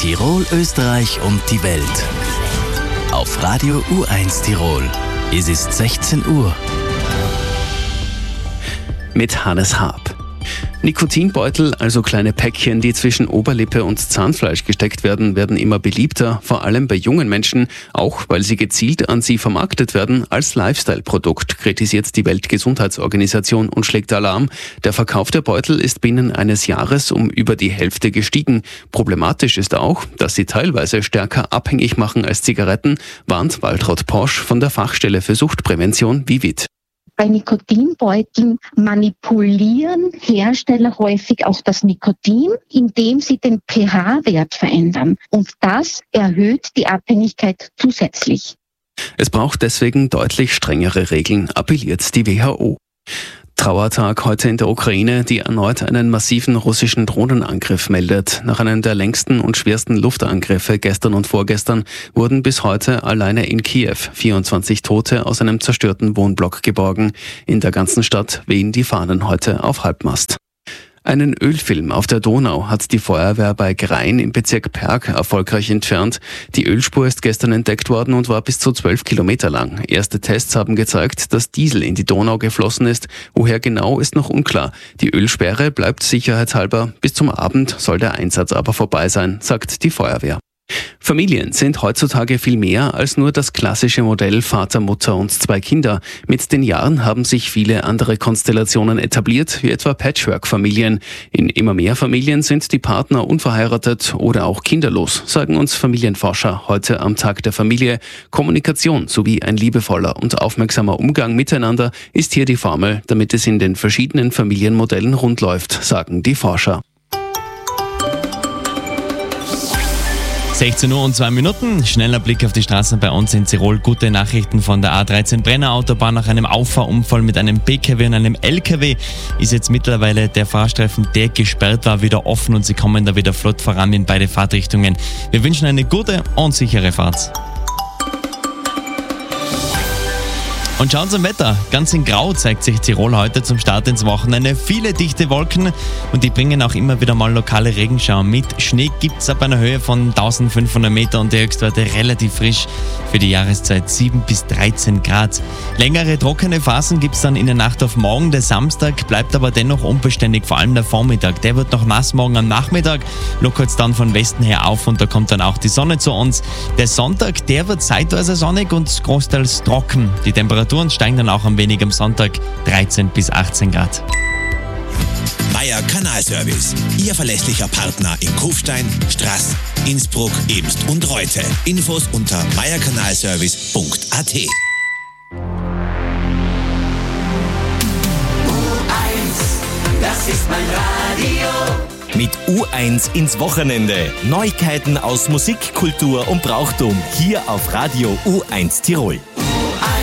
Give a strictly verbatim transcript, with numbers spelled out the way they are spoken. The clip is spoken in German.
Tirol, Österreich und die Welt. Auf Radio U eins Tirol. Es ist sechzehn Uhr. Mit Hannes Haab. Nikotinbeutel, also kleine Päckchen, die zwischen Oberlippe und Zahnfleisch gesteckt werden, werden immer beliebter, vor allem bei jungen Menschen, auch weil sie gezielt an sie vermarktet werden als Lifestyle-Produkt, kritisiert die Weltgesundheitsorganisation und schlägt Alarm. Der Verkauf der Beutel ist binnen eines Jahres um über die Hälfte gestiegen. Problematisch ist auch, dass sie teilweise stärker abhängig machen als Zigaretten, warnt Waltraud Posch von der Fachstelle für Suchtprävention Vivit. Bei Nikotinbeuteln manipulieren Hersteller häufig auch das Nikotin, indem sie den pH-Wert verändern. Und das erhöht die Abhängigkeit zusätzlich. Es braucht deswegen deutlich strengere Regeln, appelliert die W H O. Trauertag heute in der Ukraine, die erneut einen massiven russischen Drohnenangriff meldet. Nach einem der längsten und schwersten Luftangriffe gestern und vorgestern wurden bis heute alleine in Kiew vierundzwanzig Tote aus einem zerstörten Wohnblock geborgen. In der ganzen Stadt wehen die Fahnen heute auf Halbmast. Einen Ölfilm auf der Donau hat die Feuerwehr bei Grein im Bezirk Perg erfolgreich entfernt. Die Ölspur ist gestern entdeckt worden und war bis zu zwölf Kilometer lang. Erste Tests haben gezeigt, dass Diesel in die Donau geflossen ist. Woher genau, ist noch unklar. Die Ölsperre bleibt sicherheitshalber. Bis zum Abend soll der Einsatz aber vorbei sein, sagt die Feuerwehr. Familien sind heutzutage viel mehr als nur das klassische Modell Vater, Mutter und zwei Kinder. Mit den Jahren haben sich viele andere Konstellationen etabliert, wie etwa Patchwork-Familien. In immer mehr Familien sind die Partner unverheiratet oder auch kinderlos, sagen uns Familienforscher heute am Tag der Familie. Kommunikation sowie ein liebevoller und aufmerksamer Umgang miteinander ist hier die Formel, damit es in den verschiedenen Familienmodellen rund läuft, sagen die Forscher. sechzehn Uhr und zwei Minuten. Schneller Blick auf die Straßen bei uns in Tirol. Gute Nachrichten von der A dreizehn Brenner Autobahn. Nach einem Auffahrunfall mit einem P K W und einem L K W ist jetzt mittlerweile der Fahrstreifen, der gesperrt war, wieder offen und sie kommen da wieder flott voran in beide Fahrtrichtungen. Wir wünschen eine gute und sichere Fahrt. Und schauen zum Wetter. Ganz in Grau zeigt sich Tirol heute zum Start ins Wochenende. Viele dichte Wolken und die bringen auch immer wieder mal lokale Regenschauer mit. Schnee gibt es ab einer Höhe von eintausendfünfhundert Meter und die Höchstwerte relativ frisch für die Jahreszeit sieben bis dreizehn Grad. Längere trockene Phasen gibt es dann in der Nacht auf morgen. Der Samstag bleibt aber dennoch unbeständig, vor allem der Vormittag. Der wird noch nass morgen am Nachmittag, lockert es dann von Westen her auf und da kommt dann auch die Sonne zu uns. Der Sonntag, der wird zeitweise sonnig und großteils trocken. Die Temperatur Temperaturen steigen dann auch ein wenig am Sonntag, dreizehn bis achtzehn Grad. Meier Kanalservice, Ihr verlässlicher Partner in Kufstein, Straß, Innsbruck, Ebst und Reute. Infos unter meierkanalservice punkt a t. U eins, das ist mein Radio. Mit U eins ins Wochenende. Neuigkeiten aus Musik, Kultur und Brauchtum hier auf Radio U eins Tirol.